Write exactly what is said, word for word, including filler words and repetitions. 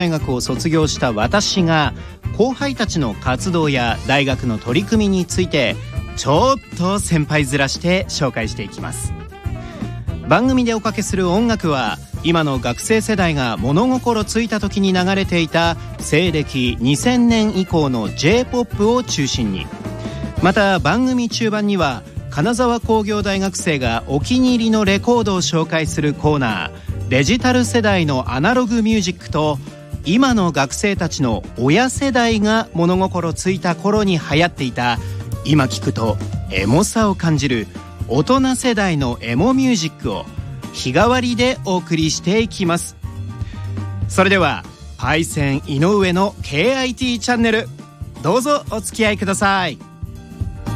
大学を卒業した私が後輩たちの活動や大学の取り組みについてちょっと先輩面して紹介していきます。番組でおかけする音楽は今の学生世代が物心ついた時に流れていた西暦にせんねん以降の ジェイポップ を中心に、また番組中盤には金沢工業大学生がお気に入りのレコードを紹介するコーナー、デジタル世代のアナログミュージックと、今の学生たちの親世代が物心ついた頃に流行っていた、今聞くとエモさを感じる大人世代のエモミュージックを日替わりでお送りしていきます。それではパイセン井上の ケーアイティー チャンネル、どうぞお付き合いください。